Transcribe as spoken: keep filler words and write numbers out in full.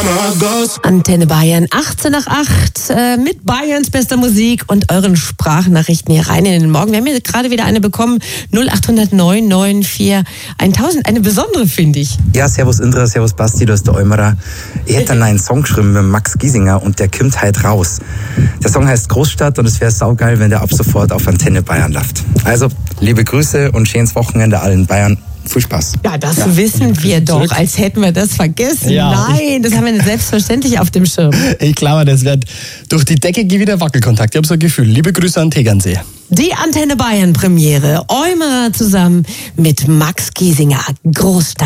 Antenne Bayern, achtzehn nach acht, äh, mit Bayerns bester Musik und euren Sprachnachrichten hier rein in den Morgen. Wir haben hier gerade wieder eine bekommen, null acht null null neun neun vier tausend. Eine besondere, finde ich. Ja, servus Indra, servus Basti, du hast der Eumerer. Ich hätte einen neuen Song geschrieben mit Max Giesinger und der kommt halt raus. Der Song heißt Großstadt und es wäre saugeil, wenn der ab sofort auf Antenne Bayern läuft. Also, liebe Grüße und schönes Wochenende allen Bayern. Viel Spaß. Ja, das ja. wissen wir doch, zurück. Als hätten wir das vergessen. Ja. Nein, das haben wir selbstverständlich auf dem Schirm. Ich glaube, das wird durch die Decke gehen wieder Wackelkontakt. Ich habe so ein Gefühl. Liebe Grüße an Tegernsee. Die Antenne Bayern Premiere. Eumerer zusammen mit Max Giesinger. Großstadt.